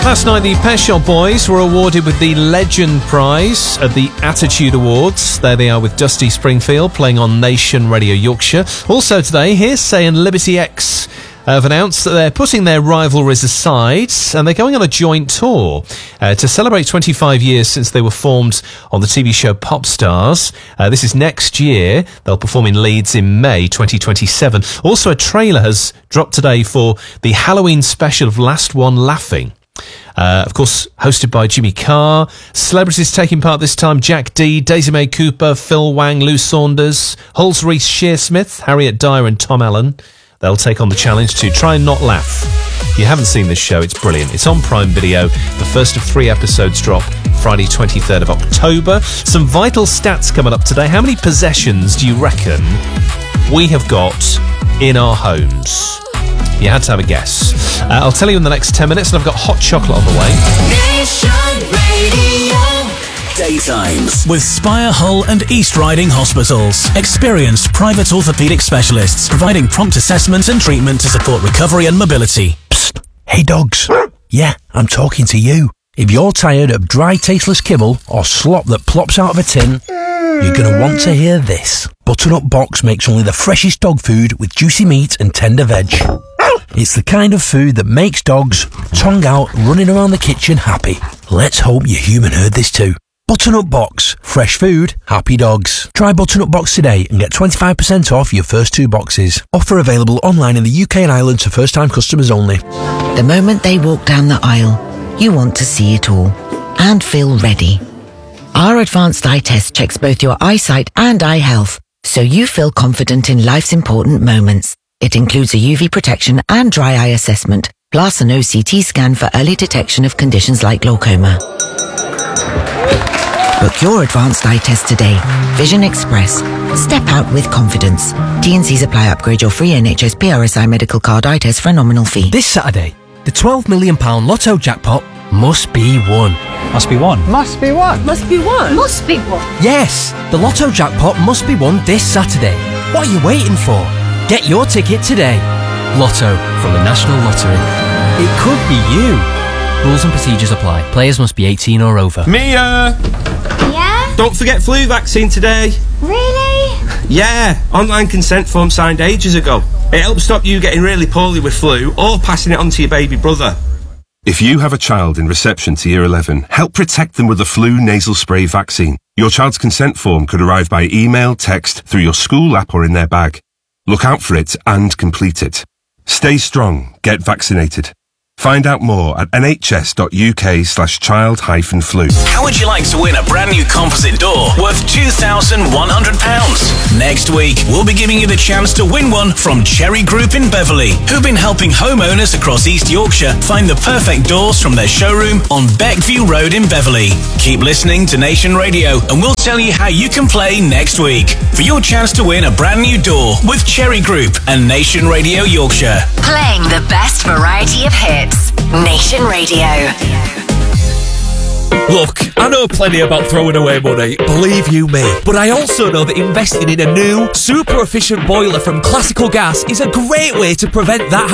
Last night, the Pet Shop Boys were awarded with the Legend Prize at the Attitude Awards. There they are with Dusty Springfield playing on Nation Radio Yorkshire. Also today, Hearsay and Liberty X have announced that they're putting their rivalries aside and they're going on a joint tour to celebrate 25 years since they were formed on the TV show Pop Stars. This is next year. They'll perform in Leeds in May 2027. Also, a trailer has dropped today for the Halloween special of Last One Laughing. Of course, hosted by Jimmy Carr. Celebrities taking part this time: Jack Dee, Daisy May Cooper, Phil Wang, Lou Saunders, Huls Reese Shearsmith, Harriet Dyer and Tom Allen. They'll take on the challenge to try and not laugh. If you haven't seen this show, it's brilliant. It's on Prime Video. The first of 3 episodes drop Friday 23rd of October. Some vital stats coming up today. How many possessions do you reckon we have got in our homes? You had to have a guess. I'll tell you in the next 10 minutes, and I've got hot chocolate on the way. Nation Radio. Daytimes with Spire Hull and East Riding Hospitals. Experienced private orthopaedic specialists providing prompt assessment and treatment to support recovery and mobility. Psst. Hey dogs. Yeah, I'm talking to you. If you're tired of dry, tasteless kibble or slop that plops out of a tin, you're going to want to hear this. Butternut Box makes only the freshest dog food with juicy meat and tender veg. It's the kind of food that makes dogs, tongue out, running around the kitchen happy. Let's hope your human heard this too. Butternut Box. Fresh food, happy dogs. Try Butternut Box today and get 25% off your first 2 boxes. Offer available online in the UK and Ireland to first-time customers only. The moment they walk down the aisle, you want to see it all and feel ready. Our advanced eye test checks both your eyesight and eye health, so you feel confident in life's important moments. It includes a UV protection and dry eye assessment, plus an OCT scan for early detection of conditions like glaucoma. Book your advanced eye test today. Vision Express. Step out with confidence. T&Cs apply. Upgrade your free NHS PRSI medical card eye test for a nominal fee. This Saturday, the £12 million Lotto jackpot must be won. Must be won. Must be won. Must be won. Must be won. Yes, the Lotto jackpot must be won this Saturday. What are you waiting for? Get your ticket today. Lotto from the National Lottery. It could be you. Rules and procedures apply. Players must be 18 or over. Mia! Yeah? Don't forget flu vaccine today. Really? Yeah, online consent form signed ages ago. It helps stop you getting really poorly with flu or passing it on to your baby brother. If you have a child in reception to Year 11, help protect them with the flu nasal spray vaccine. Your child's consent form could arrive by email, text, through your school app or in their bag. Look out for it and complete it. Stay strong. Get vaccinated. Find out more at nhs.uk/child-flu. How would you like to win a brand new composite door worth £2,100? Next week, we'll be giving you the chance to win one from Cherry Group in Beverley, who've been helping homeowners across East Yorkshire find the perfect doors from their showroom on Beckview Road in Beverley. Keep listening to Nation Radio and we'll tell you how you can play next week for your chance to win a brand new door with Cherry Group and Nation Radio Yorkshire. Playing the best variety of hits. Nation Radio. Look, I know plenty about throwing away money, believe you me, but I also know that investing in a new, super efficient boiler from Classical Gas is a great way to prevent that